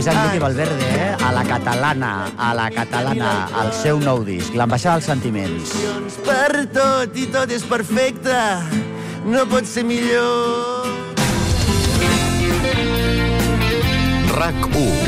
Enrique Valverde, a la catalana, el seu nou disc, l'Ambaixada dels Sentiments. Per tot i tot és perfecte, no pot ser millor. RAC1.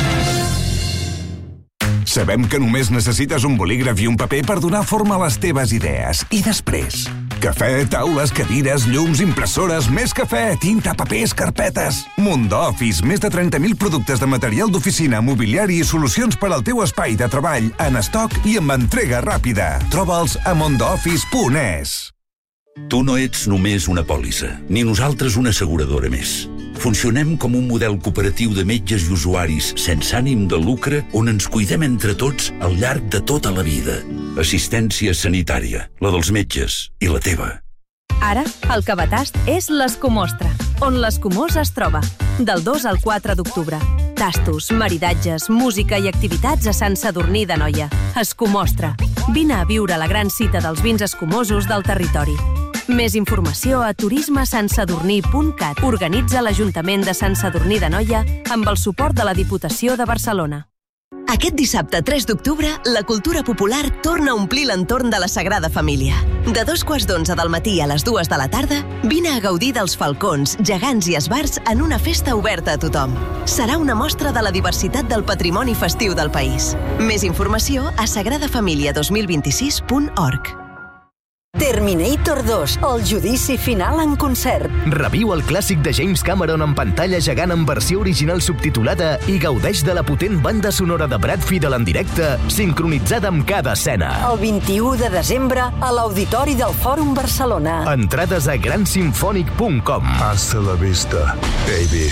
Sabem que només necessites un bolígraf i un paper per donar forma a les teves idees. I després? Cafè, taules, cadires, llums, impressores, més cafè, tinta, papers, carpetes. Mundo Office, més de 30.000 productes de material d'oficina, mobiliari i solucions per al teu espai de treball en estoc i amb entrega ràpida. Troba'ls a mondooffice.es. Tu no ets només una pòlissa, ni nosaltres una asseguradora més. Funcionem com un model cooperatiu de metges i usuaris sense ànim de lucre on ens cuidem entre tots al llarg de tota la vida. Assistència sanitària, la dels metges i la teva. Ara, el Cabatast és l'Escumostra, on l'Escumós es troba. Del 2 al 4 d'octubre. Tastos, maridatges, música i activitats a Sant Sadurní d'Anoia. Escumostra. Vine a viure la gran cita dels vins escumosos del territori. Més informació a turismesantsadurní.cat. Organitza l'Ajuntament de Sant Sadurní d'Anoia amb el suport de la Diputació de Barcelona. Aquest dissabte 3 d'octubre, la cultura popular torna a omplir l'entorn de la Sagrada Família. De 2:15 del matí a les 2 de la tarda, vine a gaudir dels falcons, gegants i esbarts en una festa oberta a tothom. Serà una mostra de la diversitat del patrimoni festiu del país. Més informació a sagradafamilia2026.org. Terminator 2, el judici final en concert. Reviu el clàssic de James Cameron en pantalla gegant en versió original subtitulada i gaudeix de la potent banda sonora de Brad Fiedel en directe, sincronitzada amb cada escena. El 21 de desembre a l'Auditori del Fòrum Barcelona. Entrades a gransimfònic.com. Hasta la vista, baby.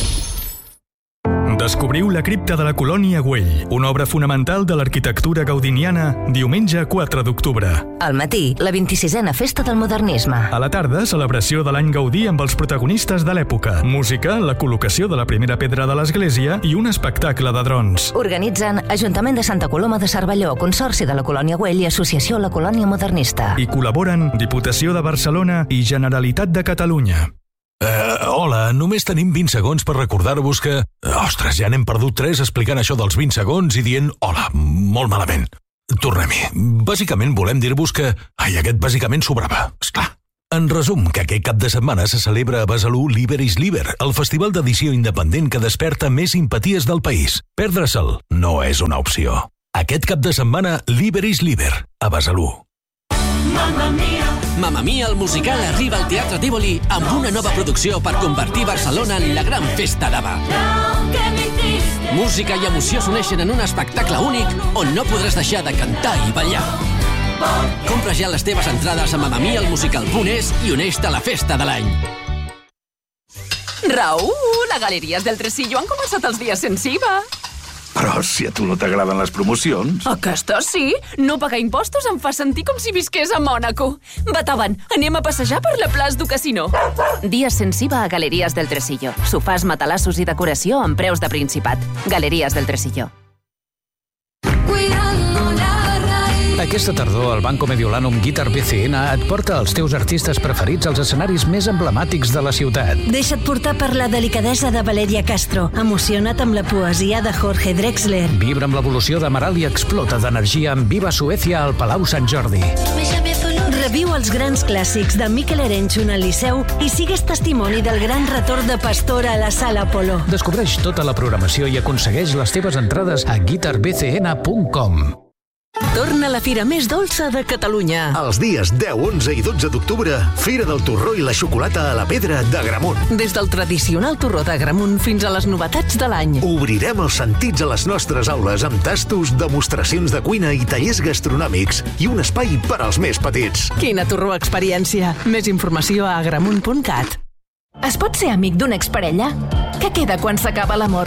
Descobriu la cripta de la Colònia Güell, una obra fonamental de l'arquitectura gaudiniana, diumenge 4 d'octubre. Al matí, la 26a Festa del Modernisme. A la tarda, celebració de l'any Gaudí amb els protagonistes de l'època. Música, la col·locació de la primera pedra de l'església i un espectacle de drons. Organitzen Ajuntament de Santa Coloma de Cervelló, Consorci de la Colònia Güell i Associació La Colònia Modernista. I col·laboren Diputació de Barcelona i Generalitat de Catalunya. Hola, només tenim 20 segons per recordar-vos que... Ostres, ja n'hem perdut 3 explicant això dels 20 segons i dient hola, molt malament. Tornem-hi. Bàsicament volem dir-vos que... aquest bàsicament sobrava, esclar. En resum, que aquest cap de setmana se celebra a Besalú Liber is Liber, el festival d'edició independent que desperta més simpaties del país. Perdre-se'l no és una opció. Aquest cap de setmana, Liber is Liber, a Besalú. Mamma Mia! Mamma Mia, el musical, arriba al Teatre Tívoli amb una nova producció per convertir Barcelona en la gran festa d'Ava. Música i emoció s'uneixen en un espectacle únic on no podràs deixar de cantar i ballar. Compra ja les teves entrades a mamamialmusical.es i uneix-te a la festa de l'any. Raül, a Galeries del Tresillo han començat els dies sense IVA. Però si a tu no t'agraden les promocions... Aquesta sí. No pagar impostos em fa sentir com si visqués a Mònaco. Batavan, anem a passejar per la plaça du Casino. Dies sense IVA a Galeries del Tresillo. Sofàs, matalassos i decoració amb preus de Principat. Galeries del Tresillo. Aquesta tardor, el Banco Mediolanum Guitar BCN et porta els teus artistes preferits als escenaris més emblemàtics de la ciutat. Deixa't portar per la delicadesa de Valeria Castro. Emociona't amb la poesia de Jorge Drexler. Vibra amb l'evolució d'Amaral i explota d'energia amb Viva Suècia al Palau Sant Jordi. Reviu els grans clàssics de Miquel Erenchun al Liceu i sigues testimoni del gran retorn de Pastor a la Sala Apolo. Descobreix tota la programació i aconsegueix les teves entrades a guitarbcn.com. Torna la fira més dolça de Catalunya. Els dies 10, 11 i 12 d'octubre, Fira del Torró i la Xocolata a la Pedra d'Agramunt. Des del tradicional torró d'Agramunt fins a les novetats de l'any. Obrirem els sentits a les nostres aules amb tastos, demostracions de cuina i tallers gastronòmics i un espai per als més petits. Quina torró experiència. Més informació a agramunt.cat. Es pot ser amic d'una exparella? Què queda quan s'acaba l'amor?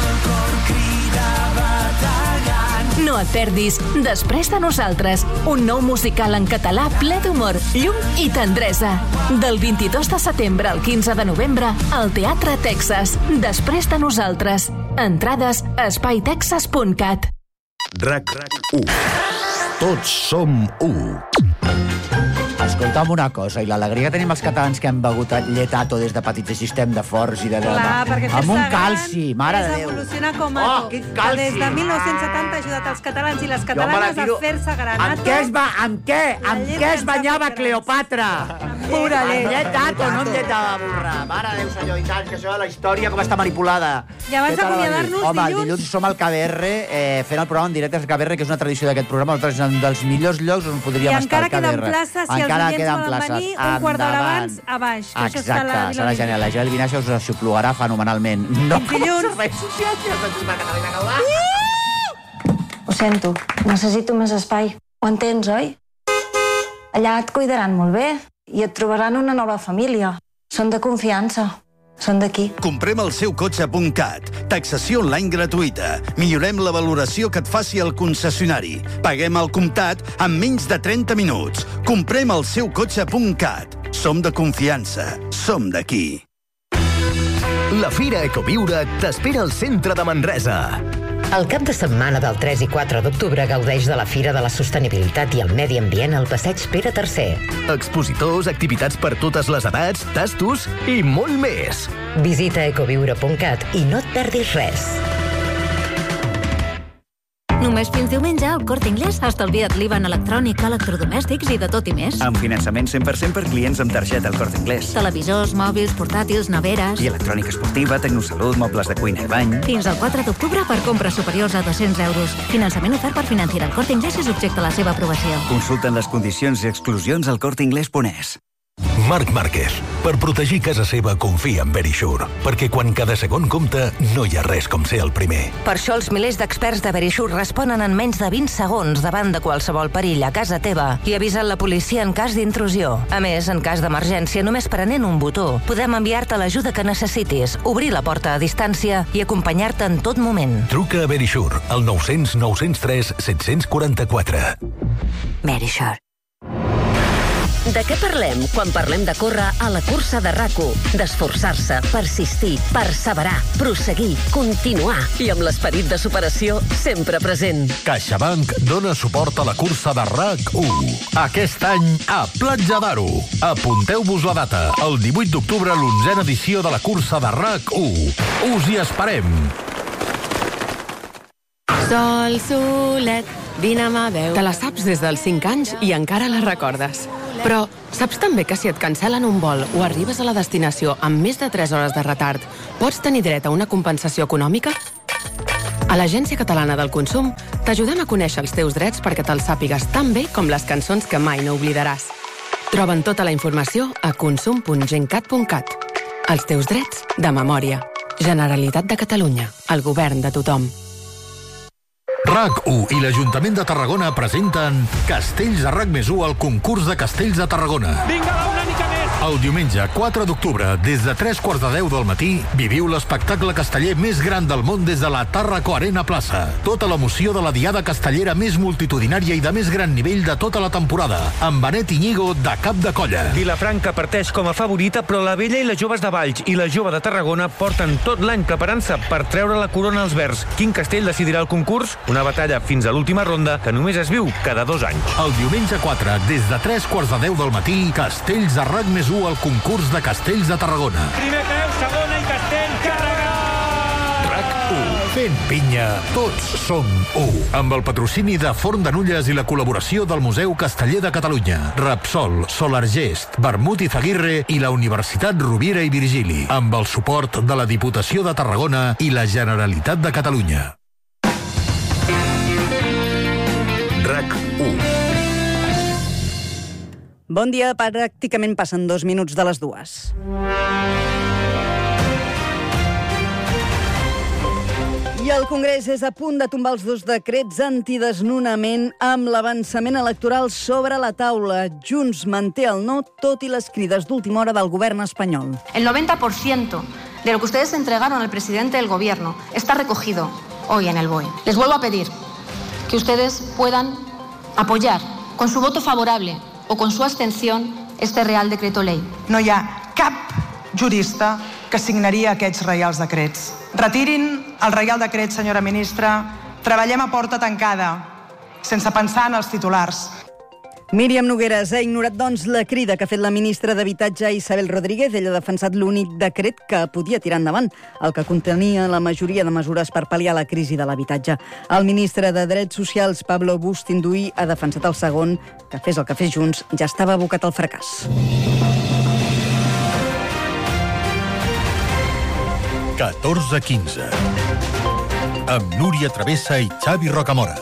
No et perdis Després de nosaltres, un nou musical en català ple d'humor, llum i tendresa. Del 22 de setembre al 15 de novembre al Teatre Texas. Després de nosaltres. Entrades a espaitexas.cat. RAC1. Tots som 1. Escolta'm una cosa, i l'alegria que tenim els catalans que hem begut lletato des de petits, així estem de forts i de... Clar, perquè amb un fer-se calci, mare de és Déu. evolucionar com a tu. quin calci! Des de 1970 ha ajudat els catalans i les catalanes a fer-se granato. Amb què es banyava Cleopatra? Pura llet. Amb lletato, no amb llet de burra. Mare de Déu, senyor, i tant, que això de la història com està manipulada. I abans d'acomiadar-nos, home, dilluns som al KBR, fent el programa en directe al KBR, que és una tradició d'aquest programa. Nosaltres és un dels millors llocs on podríem estar al KBR. I encara queden places, si els oients volen venir, un quart d'hora abans, a baix. Exacte, serà genial. La Joel Vinaixa us aixoplugarà fenomenalment. No com els serveis socials, i els de Catalunya Gaudà. Ho sento, necessito més espai. Ho entens, oi? Allà et cuidaran molt bé i et trobaran una nova família. Són de confiança. Són d'aquí. Comprem el seu cotxe.cat. Taxació online gratuïta. Millorem la valoració que et faci el concessionari. Paguem al comptat en menys de 30 minuts. Comprem el seu cotxe.cat. Som de confiança. Som d'aquí. La Fira Ecoviure t'espera al centre de Manresa. El cap de setmana del 3 i 4 d'octubre gaudeix de la Fira de la Sostenibilitat i el Medi Ambient al Passeig Pere III. Expositors, activitats per totes les edats, tastos i molt més. Visita ecoviure.cat i no et perdis res. Només fins diumenge, al Corte Inglés estalvia't l'IVA en electrònica, electrodomèstics i de tot i més. Amb finançament 100% per clients amb targeta al Corte Inglés. Televisors, mòbils, portàtils, neveres... I electrònica esportiva, tecnosalut, mobles de cuina i bany... Fins al 4 d'octubre per compres superiors a 200 euros. Finançament ofert per Financiera. El Corte Inglés és objecte a la seva aprovació. Consulten les condicions i exclusions al corteinglés.es. Marc Márquez. Per protegir casa seva, confia en Verisure. Perquè quan cada segon compta, no hi ha res com ser el primer. Per això els milers d'experts de Verisure responen en menys de 20 segons davant de qualsevol perill a casa teva i avisen la policia en cas d'intrusió. A més, en cas d'emergència, només prenent un botó, podem enviar-te l'ajuda que necessitis, obrir la porta a distància i acompanyar-te en tot moment. Truca a Verisure, al 900 903 744. Verisure. De què parlem quan parlem de córrer a la cursa de RAC1? D'esforçar-se, persistir, perseverar, prosseguir, continuar i amb l'esperit de superació sempre present. CaixaBank dona suport a la cursa de RAC1. Aquest any a Platja d'Aro. Apunteu-vos la data. El 18 d'octubre, l'11ª edició de la cursa de RAC1. Us hi esperem. Sol, solet, vine a mà veu. Te la saps des dels 5 anys i encara la recordes. Però saps també que si et cancel·len un vol o arribes a la destinació amb més de 3 hores de retard, pots tenir dret a una compensació econòmica? A l'Agència Catalana del Consum t'ajudem a conèixer els teus drets perquè te'ls sàpigues tan bé com les cançons que mai no oblidaràs. Troben tota la informació a consum.gencat.cat. Els teus drets de memòria. Generalitat de Catalunya. El govern de tothom. RAC1 i l'Ajuntament de Tarragona presenten Castells de RAC+1 al concurs de Castells de Tarragona. Vinga, una mica més! El diumenge 4 d'octubre, des de 3:45 del matí, viviu l'espectacle casteller més gran del món des de la Tàrraco Arena Plaça. Tota l'emoció de la diada castellera més multitudinària i de més gran nivell de tota la temporada, amb Benet Iñigo de cap de colla. Vilafranca parteix com a favorita, però la Vella i les Joves de Valls i la Jove de Tarragona porten tot l'any preparant-se per treure la corona als verds. Quin castell decidirà el concurs? Una batalla fins a l'última ronda que només es viu cada 2 anys. El diumenge 4, des de 3:45 del matí, Castells de RAC+1 al concurs de Castells de Tarragona. Primer peu, segona i castell, carregat! RAC1. Fent pinya, tots som u. Amb el patrocini de Forn de Nulles i la col·laboració del Museu Casteller de Catalunya, Repsol, Solargest, Vermut i Zaguirre i la Universitat Rovira i Virgili, amb el suport de la Diputació de Tarragona i la Generalitat de Catalunya. RAC1. Bon dia, pràcticament passen 2 minuts de les 2. I el Congrés és a punt de tombar els 2 decrets antidesnonament amb l'avançament electoral sobre la taula. Junts manté el no, tot i les crides d'última hora del govern espanyol. El 90% de lo que ustedes entregaron al presidente del gobierno está recogido hoy en el BOE. Les vuelvo a pedir que ustedes puedan apoyar con su voto favorable o con su abstención este Real Decreto Ley. No hi ha cap jurista que signaria aquests reials decrets. Retirin el reial decret, senyora ministra. Treballem a porta tancada, sense pensar en els titulars. Míriam Nogueras ha ignorat, doncs, la crida que ha fet la ministra d'Habitatge, Isabel Rodríguez. Ella ha defensat l'únic decret que podia tirar endavant, el que contenia la majoria de mesures per pal·liar la crisi de l'habitatge. El ministre de Drets Socials, Pablo Bustinduy, ha defensat el segon, que fes el que fes Junts, ja estava abocat al fracàs. 14:15 amb Núria Travessa i Xavi Rocamora.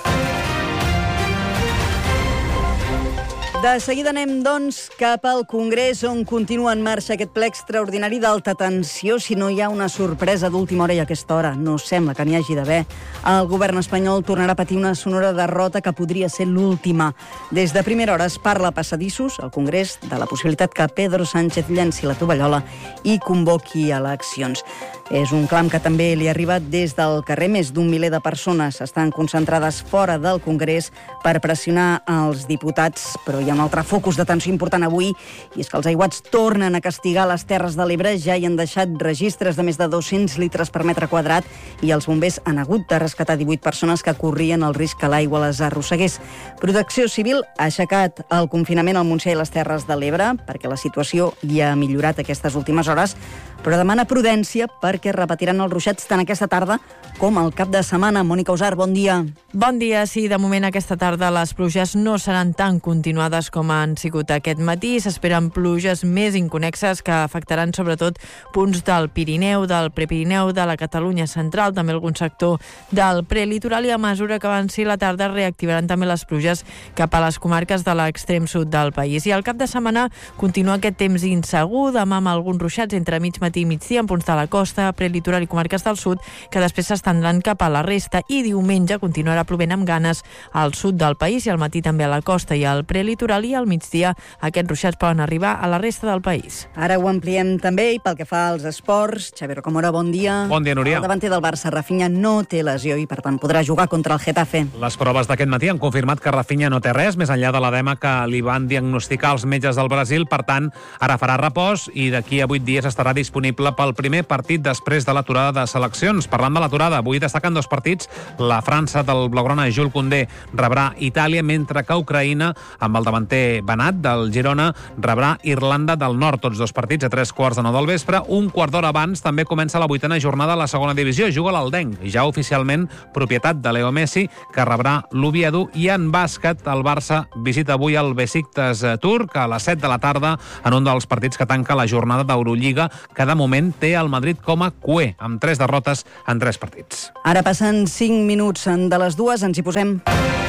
De seguida anem, doncs, cap al Congrés, on continua en marxa aquest ple extraordinari d'alta tensió. Si no hi ha una sorpresa d'última hora i a aquesta hora, no sembla que n'hi hagi d'haver, el govern espanyol tornarà a patir una sonora derrota que podria ser l'última. Des de primera hora es parla a passadissos al Congrés de la possibilitat que Pedro Sánchez llenci la tovallola i convoqui eleccions. És un clam que també li ha arribat des del carrer. Més d'un miler de persones estan concentrades fora del Congrés per pressionar els diputats, però hi ha un altre focus d'atenció important avui, i és que els aiguats tornen a castigar les Terres de l'Ebre. Ja hi han deixat registres de més de 200 litres per metre quadrat i els bombers han hagut de rescatar 18 persones que corrien el risc que l'aigua les arrossegués. Protecció Civil ha aixecat el confinament al Montsià i les Terres de l'Ebre perquè la situació ja ha millorat aquestes últimes hores, però demana prudència perquè repetiran els ruixats tant aquesta tarda com el cap de setmana. Mònica Usar, bon dia. Bon dia. Sí, de moment aquesta tarda les pluges no seran tan continuades com han sigut aquest matí. S'esperen pluges més inconexes que afectaran sobretot punts del Pirineu, del Prepirineu, de la Catalunya central, també algun sector del prelitoral, i a mesura que avanci la tarda reactivaran també les pluges cap a les comarques de l'extrem sud del país. I al cap de setmana continua aquest temps insegur, demà amb alguns ruixats entre mig matí i migdia en punts de la costa, prelitoral i comarques del sud, que després s'estendran cap a la resta, i diumenge continuarà plovent amb ganes al sud del país i al matí també a la costa i al prelitoral, i al migdia aquests ruixats poden arribar a la resta del país. Ara ho ampliem també, i pel que fa als esports, Xavi Rocamora, bon dia. Bon dia, Núria. El davanter del Barça, Rafinha, no té lesió i per tant podrà jugar contra el Getafe. Les proves d'aquest matí han confirmat que Rafinha no té res, més enllà de l'edema que li van diagnosticar els metges del Brasil. Per tant, ara farà repòs i d'aquí a 8 dies estarà disponible pel primer partit després de l'aturada de seleccions. Parlant de l'aturada, avui destaquen 2 partits. La França del blaugrana Jules Koundé rebrà Itàlia, mentre que Ucraïna, amb el davanter Benat del Girona, rebrà Irlanda del Nord. Tots 2 partits a 3:15 del vespre. Un quart d'hora abans també comença la 8a jornada a la segona divisió. Juga l'Aldenc, ja oficialment propietat de Leo Messi, que rebrà l'Oviedo. I en bàsquet, el Barça visita avui el Besiktas turc a les 7 de la tarda en un dels partits que tanca la jornada d'Eurolliga, que de moment té el Madrid com a cuer, amb 3 derrotes en 3 partits. Ara passen 5 minuts de les 2, ens hi posem.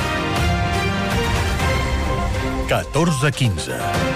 14:15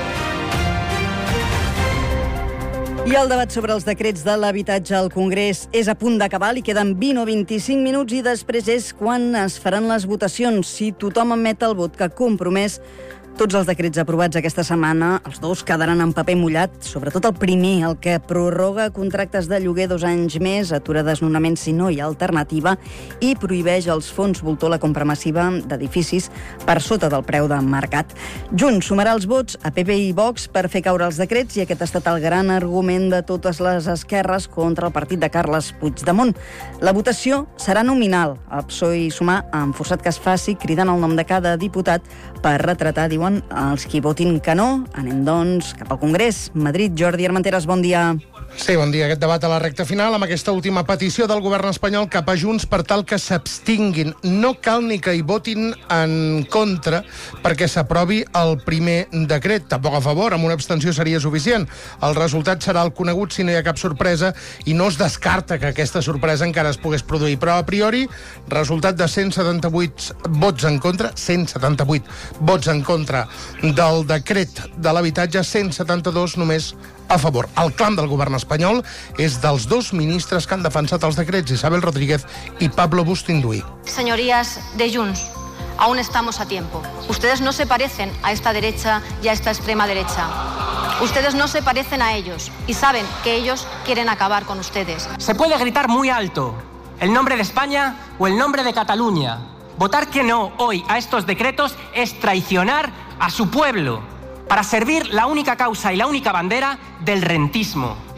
I el debat sobre els decrets de l'habitatge al Congrés és a punt d'acabar, li queden 20 o 25 minuts i després és quan es faran les votacions. Si tothom emet el vot que ha compromès, tots els decrets aprovats aquesta setmana, els 2 quedaran en paper mullat, sobretot el primer, el que prorroga contractes de lloguer 2 anys més, atura desnonaments si no hi ha alternativa i prohibeix als fons voltor la compra massiva d'edificis per sota del preu de mercat. Junts sumarà els vots a PP i Vox per fer caure els decrets, i aquest ha estat el gran argument de totes les esquerres contra el partit de Carles Puigdemont. La votació serà nominal. El PSOE i Sumar han forçat que es faci cridant el nom de cada diputat per retratar, diuen, els qui votin que no. Anem, doncs, cap al Congrés. Madrid, Jordi Armenteres, bon dia. Sí, bon dia. Aquest debat a la recta final amb aquesta última petició del govern espanyol cap a Junts per tal que s'abstinguin. No cal ni que hi votin en contra perquè s'aprovi el primer decret. Tampoc a favor, amb una abstenció seria suficient. El resultat serà el conegut si no hi ha cap sorpresa, i no es descarta que aquesta sorpresa encara es pogués produir. Però a priori, resultat de 178 vots en contra, 178 vots en contra del decret de l'habitatge, 172 només a favor. El clam del govern espanyol és dels 2 ministres que han defensat els decrets, Isabel Rodríguez i Pablo Bustinduy. Señorías de Junts, aún estamos a tiempo. Ustedes no se parecen a esta derecha y a esta extrema derecha. Ustedes no se parecen a ellos y saben que ellos quieren acabar con ustedes. Se puede gritar muy alto el nombre de España o el nombre de Cataluña. Votar que no hoy a estos decretos es traicionar a su pueblo para servir la única causa y la única bandera del rentismo.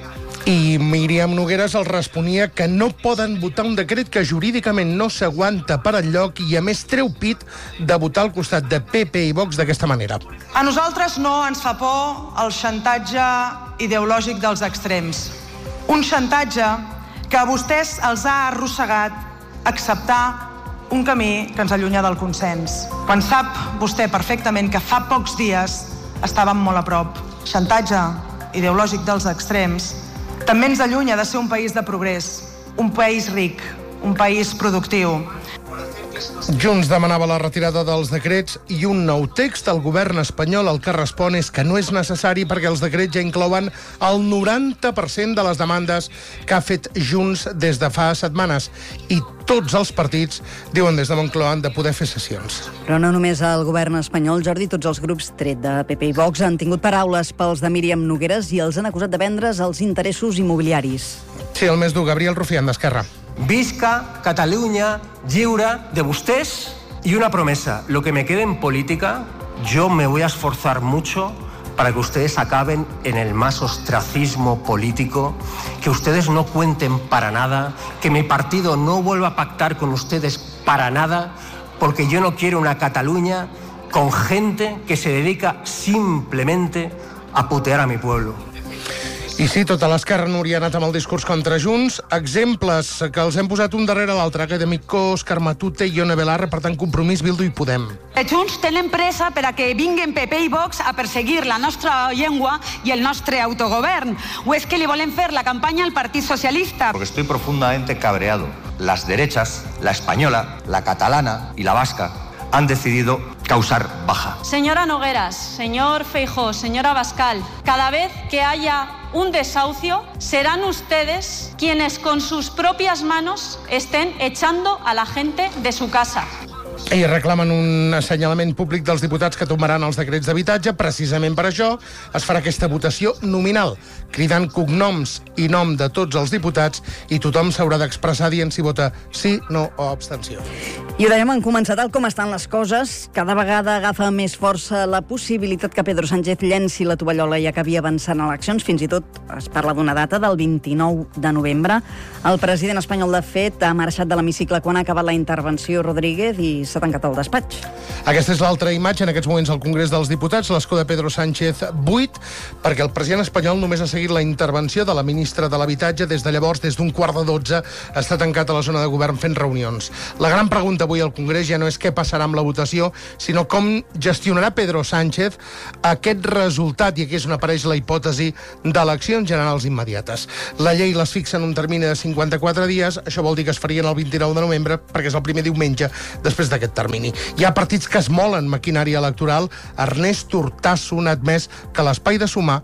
I Míriam Nogueras els responia que no poden votar un decret que jurídicament no s'aguanta per enlloc i, a més, treu pit de votar al costat de PP i Vox d'aquesta manera. A nosaltres no ens fa por el xantatge ideològic dels extrems. Un xantatge que a vostès els ha arrossegat acceptar un camí que ens allunya del consens. Quan sap vostè perfectament que fa pocs dies estàvem molt a prop. Xantatge ideològic dels extrems també ens allunya de ser un país de progrés, un país ric, un país productiu. Junts demanava la retirada dels decrets i un nou text. El govern espanyol el que respon és que no és necessari perquè els decrets ja inclouen el 90% de les demandes que ha fet Junts des de fa setmanes. I tots els partits, diuen des de Moncloa, han de poder fer sessions. Però no només el govern espanyol, Jordi, tots els grups, tret de PP i Vox, han tingut paraules pels de Míriam Nogueras i els han acusat de vendre's els interessos immobiliaris. Sí, el més dur, Gabriel Rufián, d'Esquerra. Visca Cataluña lliure de vostès y una promesa. Lo que me quede en política, yo me voy a esforzar mucho para que ustedes acaben en el más ostracismo político, que ustedes no cuenten para nada, que mi partido no vuelva a pactar con ustedes para nada, porque yo no quiero una Cataluña con gente que se dedica simplemente a putear a mi pueblo. I sí, tota l'esquerra, Núria, ha anat amb el discurs contra Junts. Exemples que els hem posat un darrere l'altre. Académico, Òscar Matute i Ione Belarra, per tant, Compromís, Bildu i Podem. Junts tenen pressa per a que vinguen PP i Vox a perseguir la nostra llengua i el nostre autogovern. O és que li volen fer la campanya al Partit Socialista? Porque estoy profundamente cabreado. Las derechas, la española, la catalana y la vasca, han decidido causar baja. Señora Nogueras, señor Feijóo, señora Abascal, cada vez que haya un desahucio, serán ustedes quienes con sus propias manos estén echando a la gente de su casa. I reclamen un assenyalament públic dels diputats que tombaran els decrets d'habitatge. Precisament per això es farà aquesta votació nominal, cridant cognoms i nom de tots els diputats, i tothom s'haurà d'expressar dient si vota sí, no o abstenció. I ho dèiem en començar, tal com estan les coses, cada vegada agafa més força la possibilitat que Pedro Sánchez llenci la tovallola i acabi avançant eleccions. Fins i tot es parla d'una data del 29 de novembre. El president espanyol, de fet, ha marxat de l'hemicicle quan ha acabat la intervenció Rodríguez i s'ha tancat el despatx. Aquesta és l'altra imatge en aquests moments al Congrés dels Diputats, l'escó de Pedro Sánchez buit, perquè el president espanyol només ha seguit la intervenció de la ministra de l'Habitatge. Des de llavors, des d'un 11:15, està tancat a la zona de govern fent reunions. La gran pregunta avui al Congrés ja no és què passarà amb la votació, sinó com gestionarà Pedro Sánchez aquest resultat, i aquí és on apareix la hipòtesi d'eleccions generals immediates. La llei les fixa en un termini de 54 dies, això vol dir que es farien el 29 de novembre, perquè és el primer diumenge després d'aquest termini. Hi ha partits que es molen maquinària electoral. Ernest Urtasun ha admès que l'Espai de Sumar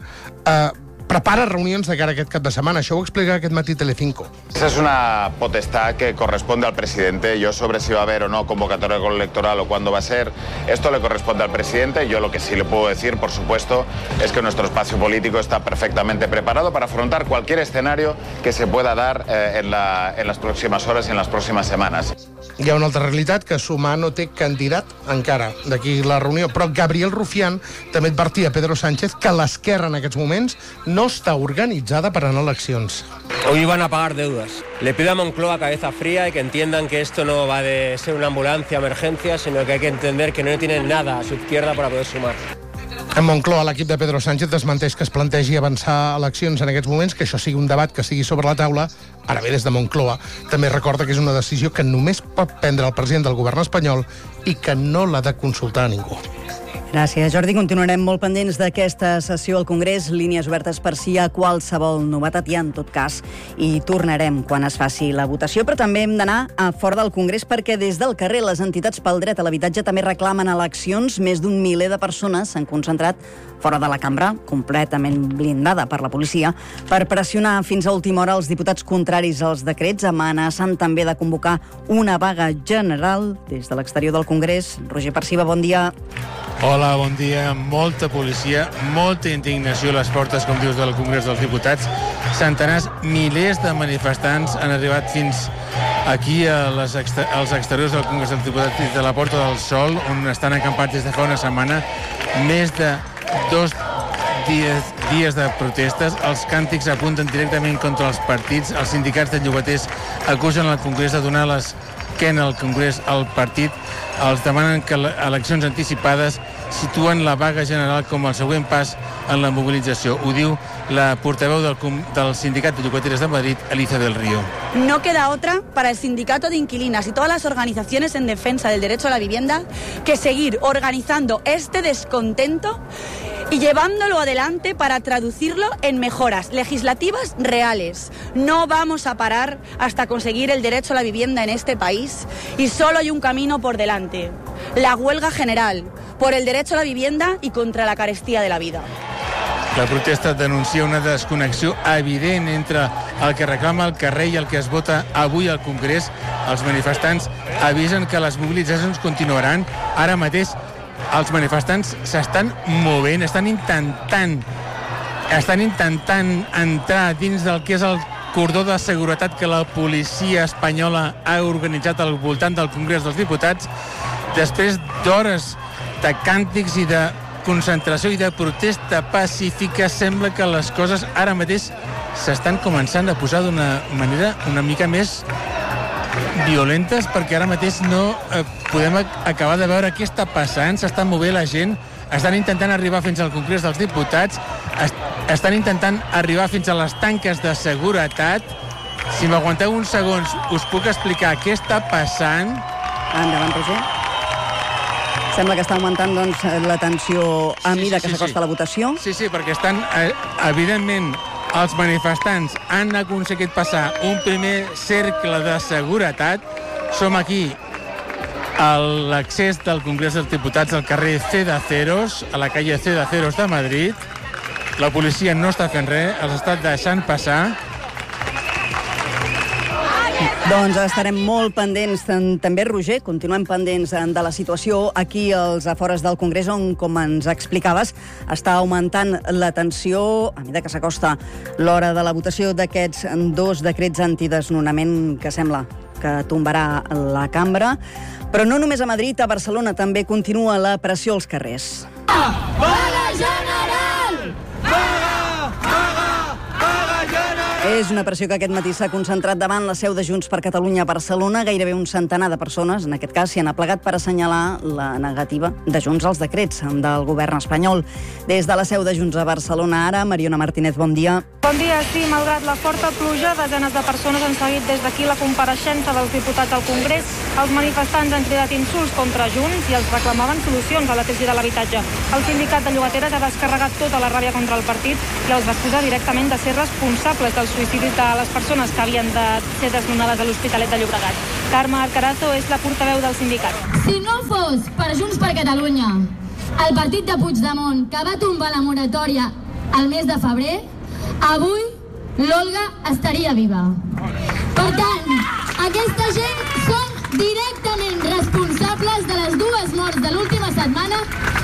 prepara reunions de cara a aquest cap de setmana. Això ho explica aquest matí Telecinco. Esa es una potestad que corresponde al presidente. Yo sobre si va a haber o no convocatoria electoral o cuándo va a ser, esto le corresponde al presidente. Yo lo que sí le puedo decir, por supuesto, es que nuestro espacio político está perfectamente preparado para afrontar cualquier escenario que se pueda dar en las próximas horas y en las próximas semanas. Hi ha una altra realitat, que Sumar no té candidat encara d'aquí la reunió, però Gabriel Rufián també advertia a Pedro Sánchez que l'esquerra en aquests moments no està organitzada per anar a eleccions. Hoy van a pagar deudas. Le pido a Moncloa cabeza fría y que entiendan que esto no va de ser una ambulancia, emergencia, sino que hay que entender que no tienen nada a su izquierda para poder sumar. En Moncloa, l'equip de Pedro Sánchez desmenteix que es plantegi avançar eleccions en aquests moments, que això sigui un debat que estigui sobre la taula. Ara bé, des de Moncloa també recorda que és una decisió que només pot prendre el president del govern espanyol i que no l'ha de consultar a ningú. Gràcies, Jordi. Continuarem molt pendents d'aquesta sessió al Congrés. Línies obertes per si hi ha qualsevol novetat, i en tot cas hi tornarem quan es faci la votació. Però també hem d'anar a fora del Congrés, perquè des del carrer les entitats pel dret a l'habitatge també reclamen eleccions. Més d'un miler de persones s'han concentrat fora de la cambra, completament blindada per la policia, per pressionar fins a última hora els diputats contraris als decrets, amenaçant també de convocar una vaga general. Des de l'exterior del Congrés, Roger Perciba, bon dia. Hola, bon dia. Molta policia, molta indignació a les portes, com dius, del Congrés dels Diputats. Centenars, milers de manifestants han arribat fins aquí als exteriors del Congrés dels Diputats, des de la Porta del Sol, on estan acampats des de fa una setmana. Més de 2 dies dies de protestes, els càntics apunten directament contra els partits, els sindicats de llogaters acusen al Congrés de donar l'esquena al Congrés al partit, els demanen que eleccions anticipades, situen la vaga general com el següent pas en la movilització. Ho diu la portaveu del Sindicat de Llogateres de Madrid, Alicia del Río. No queda otra para el sindicato de inquilinas y todas las organizaciones en defensa del derecho a la vivienda que seguir organizando este descontento y llevándolo adelante para traducirlo en mejoras legislativas reales. No vamos a parar hasta conseguir el derecho a la vivienda en este país y solo hay un camino por delante, la huelga general, por el derecho a la vivienda y contra la carestía de la vida. La protesta denuncia una desconnexió evident entre el que reclama el carrer i el que es vota avui al Congrés. Els manifestants avisen que les mobilitzacions continuaran. Ara mateix els manifestants s'estan movent, estan intentant entrar dins del que és el cordó de seguretat que la policia espanyola ha organitzat al voltant del Congrés dels Diputats, després d'hores de càntics i de concentració i de protesta pacífica. Sembla que les coses ara mateix s'estan començant a posar d'una manera una mica més violentes, perquè ara mateix no podem acabar de veure què està passant. S'està movent la gent, estan intentant arribar fins al Congrés dels Diputats, estan intentant arribar fins a les tanques de seguretat. Si m'aguanteu uns segons, us puc explicar què està passant. Endavant, Roger. Sembla que està augmentant doncs, la tensió a mesura que s'acosta la votació. Sí, perquè estan, evidentment, els manifestants han aconseguit passar un primer cercle de seguretat. Som aquí a l'accés del Congrés dels Diputats al carrer Cedaceros, a la calle Cedaceros de Madrid. La policia no està fent res, els està deixant passar. Doncs estarem molt pendents, també, Roger, continuem pendents de la situació aquí als afores del Congrés, on, com ens explicaves, està augmentant la tensió a mesura que s'acosta l'hora de la votació d'aquests dos decrets antidesnonament que sembla que tombarà la cambra. Però no només a Madrid, a Barcelona també continua la pressió als carrers. Vaga general! És una pressió que aquest matí s'ha concentrat davant la seu de Junts per Catalunya a Barcelona. Gairebé un centenar de persones, en aquest cas, s'hi han aplegat per assenyalar la negativa de Junts als decrets del govern espanyol. Des de la seu de Junts a Barcelona, ara, Mariona Martínez, bon dia. Bon dia, sí, malgrat la forta pluja, desenes de persones han seguit des d'aquí la compareixença dels diputats al Congrés. Els manifestants han cridat insults contra Junts i els reclamaven solucions a la crisi de l'habitatge. El sindicat de llogateres ha descarregat tota la ràbia contra el partit i els va acusar directament de ser responsables dels suïcidis de les persones que havien de ser desnonades a l'Hospitalet de Llobregat. Carme Arcarazo és la portaveu del sindicat. Si no fos per Junts per Catalunya, el partit de Puigdemont, que va tombar la moratòria al mes de febrer, avui l'Olga estaria viva. Per tant, aquesta gent són directament responsables de les dues morts de l'última setmana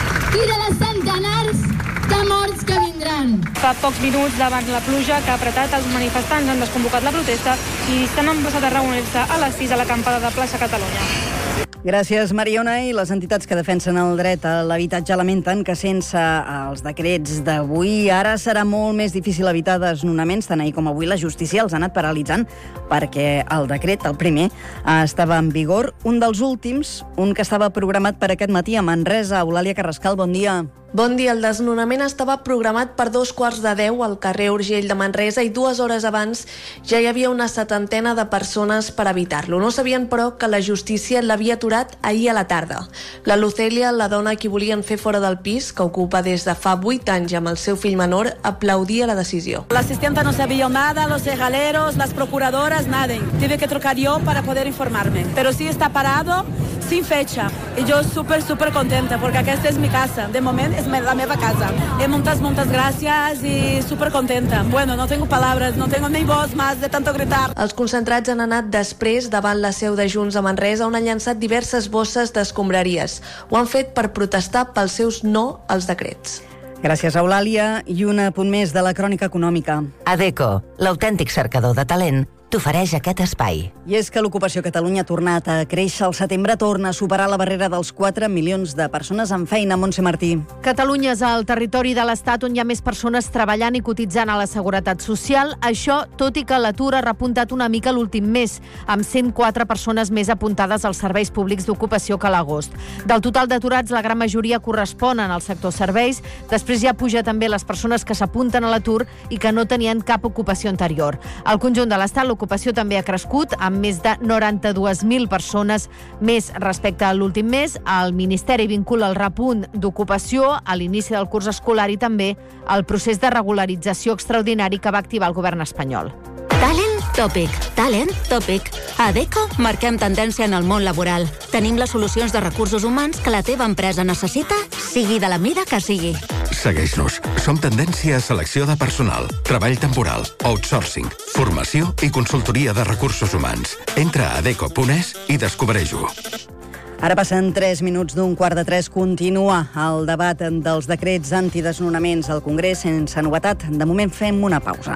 i de les centenars de morts que vindran. Fa pocs minuts, davant la pluja que ha apretat, els manifestants han desconvocat la protesta i s'han emplaçat a reunir-se a les 6 a l'acampada de Plaça Catalunya. Gràcies, Mariona. I les entitats que defensen el dret a l'habitatge lamenten que sense els decrets d'avui ara serà molt més difícil evitar desnonaments. Tant ahir com avui la justícia els ha anat paralitzant perquè el decret, el primer, estava en vigor. Un dels últims, un que estava programat per aquest matí a Manresa. Eulàlia Carrascal, bon dia. Bon dia. El desnonament estava programat per 2:15 al carrer Urgell de Manresa i 2 hores abans ja hi havia una 70 de persones per evitar-lo. No sabien, però, que la justícia l'havia aturat ahir a la tarda. La Lucèlia, la dona a qui volien fer fora del pis, que ocupa des de fa 8 anys amb el seu fill menor, aplaudia la decisió. La asistenta no sabía nada, los regaleros, las procuradoras, nada. Tuve que trucar yo para poder informarme. Pero sí está parado, sin fecha. Y yo súper contenta, porque aquesta és mi casa. De moment és la meva casa. Moltes gràcies i súper contenta. Bueno, no tengo palabras, no tengo ni voz más de tanto gritar. Els concentrats han anat després davant la seu de Junts a Manresa, on han llançat diverses bosses d'escombraries. Ho han fet per protestar pels seus no als decrets. Gràcies, Eulàlia. I un apunt més de la crònica econòmica. Adecco, l'autèntic cercador de talent, t'ofereix aquest espai. I és que l'ocupació a Catalunya ha tornat a créixer. Al setembre torna a superar la barrera dels 4 milions de persones amb feina. Montse Martí. Catalunya és el territori de l'Estat on hi ha més persones treballant i cotitzant a la Seguretat Social. Això, tot i que l'atur ha repuntat una mica l'últim mes, amb 104 persones més apuntades als serveis públics d'ocupació que a l'agost. Del total d'aturats, la gran majoria corresponen al sector serveis. Després ja puja també les persones que s'apunten a l'atur i que no tenien cap ocupació anterior. Al conjunt de l'Estat, l'ocupació també ha crescut, amb més de 92.000 persones més respecte a l'últim mes. El Ministeri vincula el repunt d'ocupació a l'inici del curs escolar i també al procés de regularització extraordinari que va activar el govern espanyol. Talent Tòpic. A Adecco marquem tendència en el món laboral. Tenim les solucions de recursos humans que la teva empresa necessita, sigui de la mida que sigui. Segueix-nos. Som tendència a selecció de personal, treball temporal, outsourcing, formació i consultoria de recursos humans. Entra a adecco.es i descobreix-ho. Ara passen 3 minuts d'un 2:45. Continua el debat dels decrets antidesnonaments al Congrés sense novetat. De moment fem una pausa.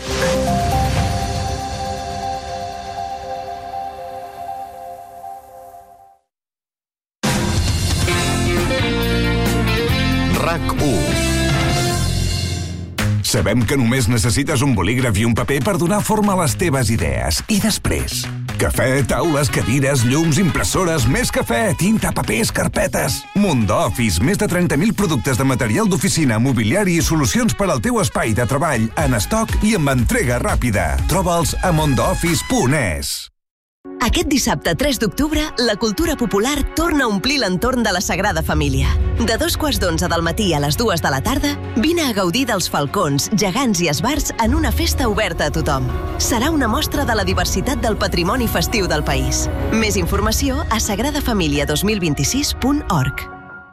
Sabem que només necessites un bolígraf i un paper per donar forma a les teves idees. I després? Cafè, taules, cadires, llums, impressores, més cafè, tinta, papers, carpetes. Mondoffice, més de 30.000 productes de material d'oficina, mobiliari i solucions per al teu espai de treball en estoc i amb entrega ràpida. Troba'ls a mondoffice.es. Aquest dissabte 3 d'octubre, la cultura popular torna a omplir l'entorn de la Sagrada Família. De 11:15 del matí a les 2 de la tarda, vine a gaudir dels falcons, gegants i esbarts en una festa oberta a tothom. Serà una mostra de la diversitat del patrimoni festiu del país. Més informació a sagradafamilia2026.org.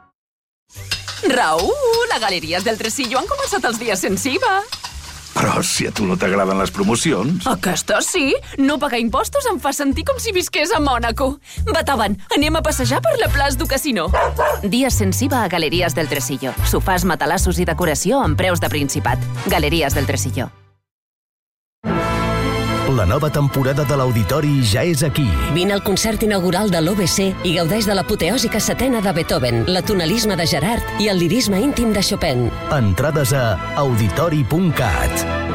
Raül, a Galeries del Tresillo han començat els dies sense IVA. Però si a tu no t'agraden les promocions... Aquesta sí. No pagar impostos em fa sentir com si visqués a Mònaco. Bataven, anem a passejar per la plaça du Casino. Dies sense IVA a Galeries del Tresillo. Sofàs, matalassos i decoració amb preus de Principat. Galeries del Tresillo. La nova temporada de l'Auditori ja és aquí. Vine al concert inaugural de l'OBC i gaudeix de l'apoteòsica setena de Beethoven, l'atonalisme de Gerard i el lirisme íntim de Chopin. Entrades a auditori.cat.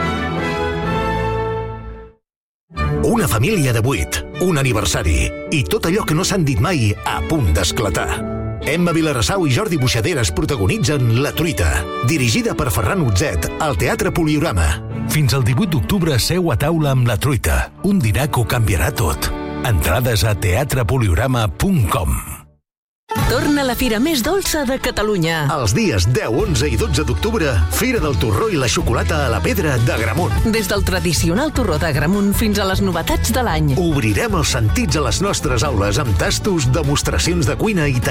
Una família de 8, un aniversari i tot allò que no s'han dit mai a punt d'esclatar. Emma Vilarassau i Jordi Buixaderes protagonitzen La Truita, dirigida per Ferran Utzet al Teatre Poliorama. Fins al 18 d'octubre seu a taula amb La Truita, un dinar que ho canviarà tot. Entrades a teatrepoliorama.com. Torna la fira més dolça de Catalunya. Els dies 10, 11 i 12 d'octubre, Fira del Torró i la Xocolata a la Pedra d'Agramunt. Des del tradicional torró d'Agramunt fins a les novetats de l'any. Obrirem els sentits a les nostres aules amb tastos, demostracions de cuina i tallers